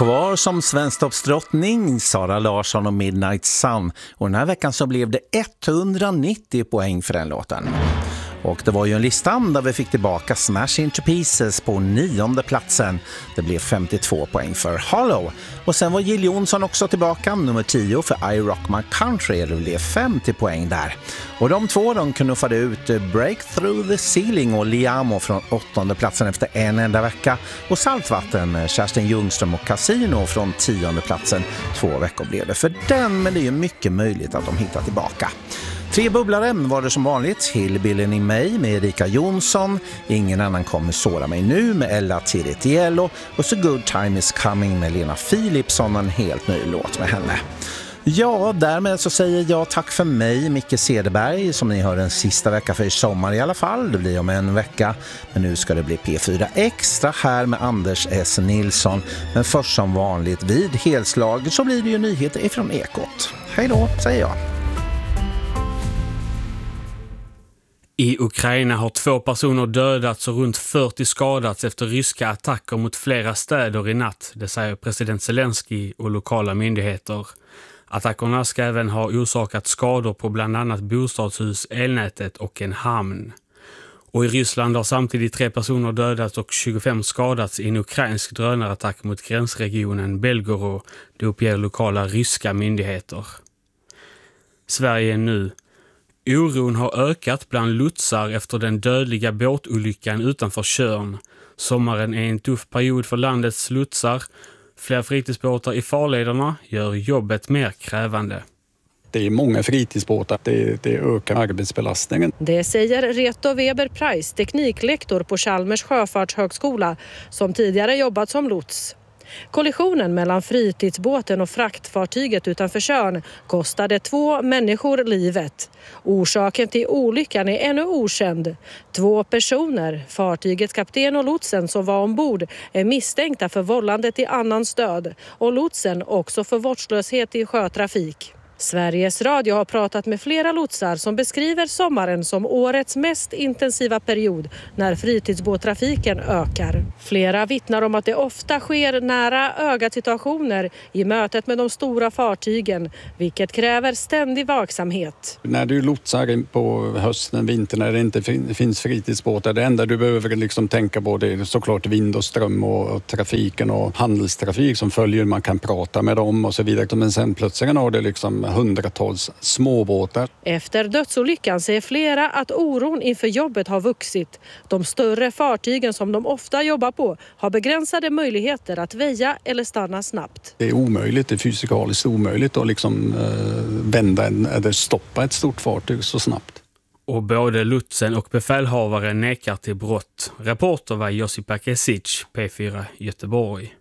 kvar som svensktoppsdrottning, Sara Larsson och Midnight Sun. Och den här veckan så blev det 190 poäng för den låten. Och det var ju en listan där vi fick tillbaka Smash Into Pieces på 9:e platsen. Det blev 52 poäng för Hollow. Och sen var Jill Johnson också tillbaka, nummer 10 för I Rock My Country. Det blev 50 poäng där. Och de två de knuffade ut Break Through the Ceiling och Liamo från 8:e platsen efter en enda vecka. Och Saltvatten, Kerstin Ljungström och Casino från 10:e platsen. 2 veckor blev det för den, men det är ju mycket möjligt att de hittar tillbaka. 3 bubblare var det som vanligt. Hillbillen i mig med Erika Jonsson. Ingen annan kommer såra mig nu med Ella Tiritiello. Och Så Good Time Is Coming med Lena Philipsson. En helt ny låt med henne. Ja, därmed så säger jag tack för mig, Micke Cederberg, som ni hör en sista vecka för i sommar i alla fall. Det blir om en vecka, men nu ska det bli P4 Extra här med Anders S. Nilsson. Men först som vanligt vid helslag så blir det ju nyheter ifrån Ekot. Hej då, säger jag. I Ukraina har 2 personer dödats och runt 40 skadats efter ryska attacker mot flera städer i natt, det säger president Zelensky och lokala myndigheter. Attackerna ska även ha orsakat skador på bland annat bostadshus, elnätet och en hamn. Och i Ryssland har samtidigt 3 personer dödats och 25 skadats i en ukrainsk drönarattack mot gränsregionen Belgorod, det uppger lokala ryska myndigheter. Sverige nu. Oron har ökat bland lotsar efter den dödliga båtolyckan utanför Tjörn. Sommaren är en tuff period för landets lotsar. Fler fritidsbåtar i farlederna gör jobbet mer krävande. Det är många fritidsbåtar, det ökar arbetsbelastningen. Det säger Reto Weber Price, tekniklektor på Chalmers sjöfartshögskola, som tidigare jobbat som lots. Kollisionen mellan fritidsbåten och fraktfartyget utanför Tjörn kostade 2 människor livet. Orsaken till olyckan är ännu okänd. 2 personer, fartygets kapten och lotsen som var ombord, är misstänkta för vållande till annans död och lotsen också för vårdslöshet i sjötrafik. Sveriges Radio har pratat med flera lotsar som beskriver sommaren som årets mest intensiva period när fritidsbåttrafiken ökar. Flera vittnar om att det ofta sker nära ögat-situationer i mötet med de stora fartygen, vilket kräver ständig vaksamhet. När du lotsar på hösten, vintern, när det inte finns fritidsbåtar, det enda du behöver liksom tänka på det är såklart vind och ström och trafiken och handelstrafik som följer. Man kan prata med dem och så vidare, men sen plötsligt har det liksom hundratals småbåtar. Efter dödsolyckan säger flera att oron inför jobbet har vuxit. De större fartygen som de ofta jobbar på har begränsade möjligheter att väja eller stanna snabbt. Det är omöjligt, det är fysikaliskt omöjligt att liksom vända eller stoppa ett stort fartyg så snabbt. Och både lotsen och befälhavaren nekar till brott. Reporter var Josipa Kesic, P4 Göteborg.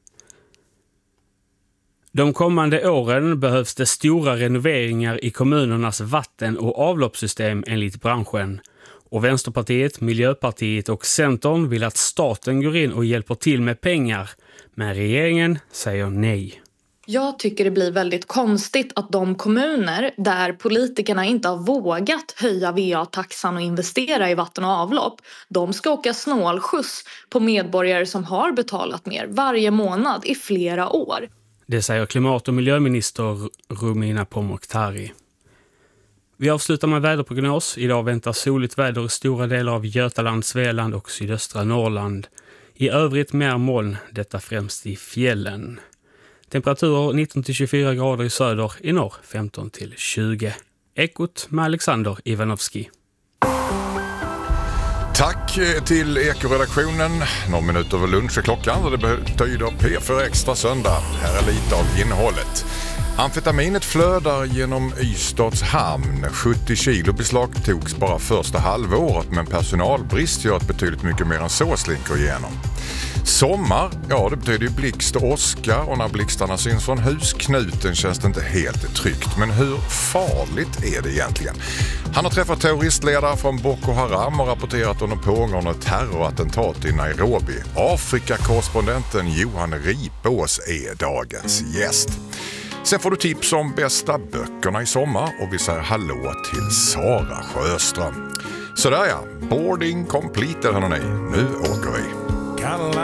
De kommande åren behövs det stora renoveringar i kommunernas vatten- och avloppssystem enligt branschen. Och Vänsterpartiet, Miljöpartiet och Centern vill att staten går in och hjälper till med pengar. Men regeringen säger nej. Jag tycker det blir väldigt konstigt att de kommuner där politikerna inte har vågat höja VA-taxan och investera i vatten och avlopp, de ska åka snålskjuts på medborgare som har betalat mer varje månad i flera år. Det säger klimat- och miljöminister Romina Pourmokhtari. Vi avslutar med väderprognos. Idag väntar soligt väder i stora delar av Götaland, Svealand och sydöstra Norrland. I övrigt mer moln, detta främst i fjällen. Temperaturer 19-24 grader i söder, i norr 15-20. Ekot med Alexander Ivanovski. Tack till Ekoredaktionen. Några minuter över lunch är klockan och det betyder P4 Extra söndag. Här är lite av innehållet. Amfetaminet flödar genom Ystads hamn. 70 kilo beslagtogs bara första halvåret, men personalbrist gör att betydligt mycket mer än så slinker igenom. Sommar, ja det betyder ju blixt och åska, och när blixtarna syns från husknuten känns det inte helt tryggt. Men hur farligt är det egentligen? Han har träffat terroristledare från Boko Haram och rapporterat om de pågående terrorattentat i Nairobi. Afrika-korrespondenten Johan Ripås är dagens gäst. Sen får du tips om bästa böckerna i sommar och vi säger hallå till Sara Sjöström. Sådär ja, boarding completed hörni. Nu åker vi.